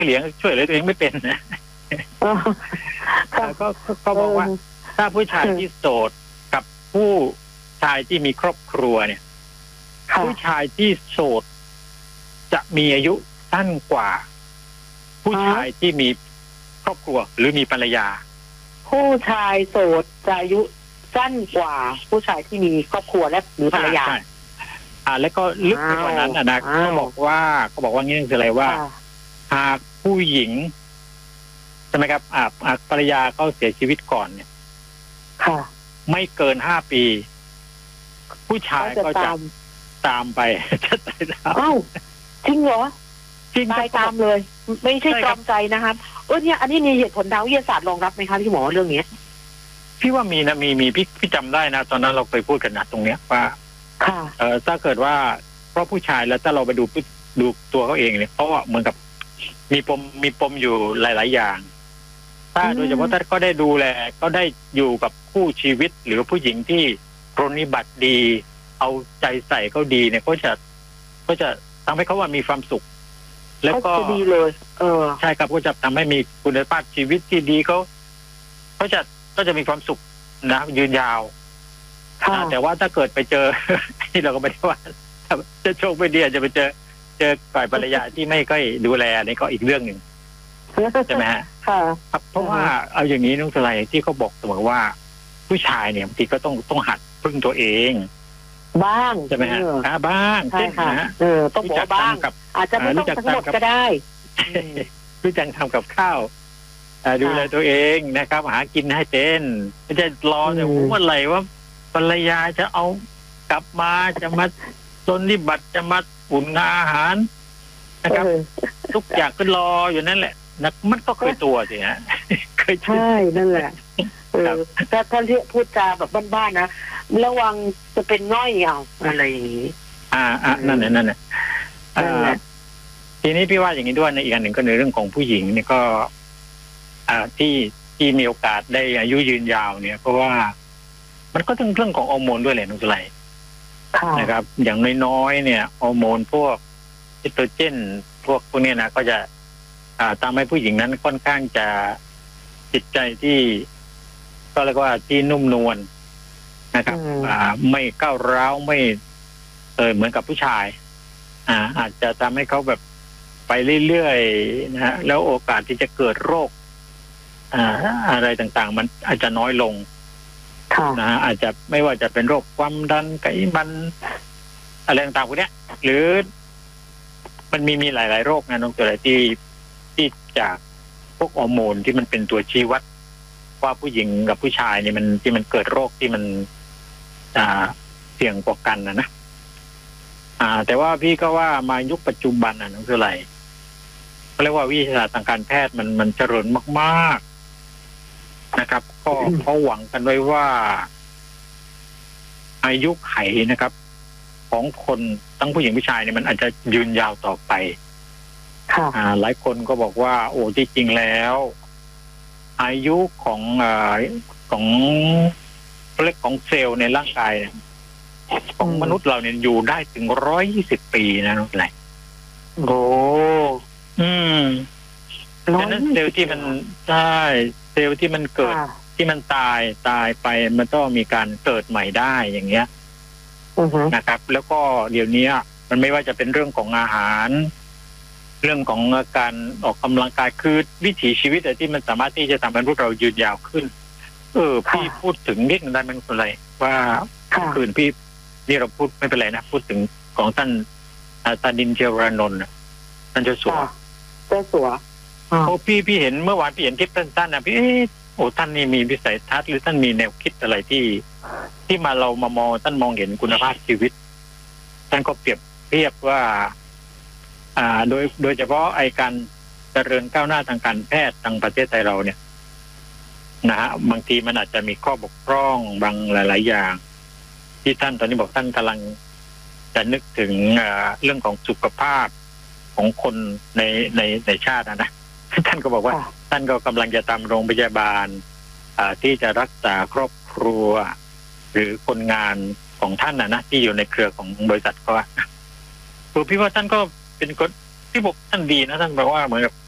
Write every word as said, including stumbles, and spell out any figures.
เลี้ยงช่วยเหลือตัวเองไม่เป็นนะก็ก็บอกว่าถ้าผู้ชายที่โสดกับผู้ชายที่มีครอบครัวเนี่ยผู้ชายที่โสดจะมีอายุสั้นกว่าผู้ชายที่มีครอบครัวหรือมีภรรยาผู้ชายโสดจะอายุสั้นกว่าผู้ชายที่มีครอบครัวและหรือภรรยาอ่าแล้วก็ลึกไปกว่านั้นนะเขาบอกว่าเขาบอกว่างี้คืออะไรว่าหากผู้หญิงใช่ไหมครับอ่าภรรยาเขาเสียชีวิตก่อนเนี่ยค่ะไม่เกินห้าปีผู้ชายก็จะตามไปจะตายตามอ้าวจริงเหรอจริงตายตามเลยไม่ใช่ตรอมใจนะครับเออเนี่ยอันนี้มีเหตุผลทางวิทยาศาสตร์รองรับไหมคะพี่หมอเรื่องนี้พี่ว่ามีนะมีมีพี่พี่จำได้นะตอนนั้นเราเคยพูดกันนะตรงเนี้ยว่าค่ะเออถ้าเกิดว่าเพราะผู้ชายแล้วถ้าเราไปดูดูตัวเขาเองเนี่ยเพราะว่าเหมือนกับมีปมมีปมอยู่หลายๆอย่างถ้าโดยเฉพาะถ้าก็ได้ดูแลก็ได้อยู่กับคู่ชีวิตหรือผู้หญิงที่ปรนนิบัติดีเอาใจใส่เขาดีเนี่ยก็จะก็จะทำให้เขาว่ามีความสุขแล้วก็ดีเลยเออใช่ครับก็จะทำให้มีคุณภาพชีวิตที่ดีเขาเขาจะก็จะมีความสุขนะยืนยาวแต่ว่าถ้าเกิดไปเจอที่เราก็ไม่ได้ว่าจะโชคไม่ดีจะไปเจอเจอฝ่ายภรรยาที่ไม่ค่อยดูแลนี่ก็อีกเรื่องหนึ่งใช่ไหมฮะครับเพราะว่าเอาอย่างนี้น้องสไลที่เขาบอกเสมอว่าผู้ชายเนี่ยบางทีก็ต้องต้องหัดพึ่งตัวเองบ้างใช่ไหมฮะบ้างใช่ค่ะเออต้องบอกบ้างอาจจะไม่ต้องทั้งหมดก็ได้รู้จักทำกับข้าวดูแลตัวเองนะครับหากินให้เป็นไม่ใช่รอแต่เมื่อไหร่ว่าภรรยาจะเอากลับมาจะมาจนนิบัติจะมาอุ่นอาหารนะครับทุกอย่างก็รออยู่นั่นแหละนะมันก็เคยตัวสิฮะเคยใช่นั่นแหละเออถ้าถ้าเรียกพูดจาแบบบ้านๆนะระวังจะเป็นง่อยเอาอะไรอย่างนี้อ่าอ่านั่นแหละนั่นแหละทีนี้พี่ว่าอย่างนี้ด้วยในอีกอันหนึ่งก็ในเรื่องของผู้หญิงเนี่ยก็อ่าที่ที่มีโอกาสได้อายุยืนยาวเนี่ยเพราะว่ามันก็ต้องเรื่องของฮอร์โมนด้วยแหละนุสไลนะครับอย่างน้อยๆเนี่ยฮอร์โมนพวกเอสโตรเจนพวกพวกนี้นะก็จะอ่าทำให้ผู้หญิงนั้นค่อนข้างจะจิตใจที่ก็เรียกว่าที่นุ่มนวลนะครับอ่าไม่ก้าวร้าวไม่เออเหมือนกับผู้ชายอ่าอาจจะทำให้เขาแบบไปเรื่อยๆนะฮะแล้วโอกาสที่จะเกิดโรคอ่าอะไรต่างๆมันอาจจะน้อยลงนะฮะอาจจะไม่ว่าจะเป็นโรคความดันไขมันอะไรต่างๆพวกนี้หรือมันมีมีหลายๆโรคนะน้องตัวอะไรที่ที่จากพวกฮอร์โมนที่มันเป็นตัวชี้วัดว่าผู้หญิงกับผู้ชายเนี่ยมันที่มันเกิดโรคที่มันอ่าเสี่ยงกว่ากันนะนะอ่าแต่ว่าพี่ก็ว่ามายุคปัจจุบันน่ะน้องตัวอะไรเขาเรียกว่าวิทยาศาสตร์ทางการแพทย์มันมันเจริญมากๆนะครับก็เขาหวังกันไว้ว่าอายุไขนะครับของคนทั้งผู้หญิงผู้ชายเนี่ยมันอาจจะยืนยาวต่อไปอ่าหลายคนก็บอกว่าโอ้จริงๆแล้วอายุของอ่าของเล็กของเซลล์ในร่างกายเนี่ยของมนุษย์เราเนี่ยอยู่ได้ถึงร้อยยี่สิบปีนะน้องไรโอ้อืมดังนั้นเซลล์ที่มันใช่เซลล์ที่มันเกิดที่มันตายตายไปมันต้องมีการเกิดใหม่ได้อย่างเงี้ยนะครับแล้วก็เดี๋ยวนี้มันไม่ว่าจะเป็นเรื่องของอาหารเรื่องของการออกกำลังกายคือวิถีชีวิตที่มันสามารถที่จะทำให้พวกเรายืนยาวขึ้นเออพี่พูดถึงนิดนึงได้ไหมคุณอะไรว่าคืนพี่นี่เราพูดไม่เป็นไรนะพูดถึงของท่านตาดินเจรานนท์ท่านเจ้าสัวเจ้าสัวโอ้พี่พี่เห็นเมื่อวานพี่เห็นคลิปท่านๆนะพี่โอ้ท่านนี่มีวิสัยทัศน์หรือท่านมีแนวคิดอะไรที่ที่มาเรามามองท่านมองเห็นคุณภาพชีวิตท่านก็เปรียบเทียบว่าอ่าโดยโดยเฉพาะไอการเจริญก้าวหน้าทางการแพทย์ทางประเทศไทยเราเนี่ยนะฮะบางทีมันอาจจะมีข้อบกพร่องบางหลายๆอย่างที่ท่านตอนนี้บอกท่านกำลังจะนึกถึงเรื่องของสุขภาพของคนในในในชาตินะนะท่านก็บอกว่าท่านก็กำลังจะทำโรงพยาบาลที่จะรักษาครอบครัวหรือคนงานของท่านนะนะที่อยู่ในเครือของบริษัทก็คือพี่ว่าท่านก็เป็นคนที่บอกท่านดีนะท่านบอกว่าเหมือนกับ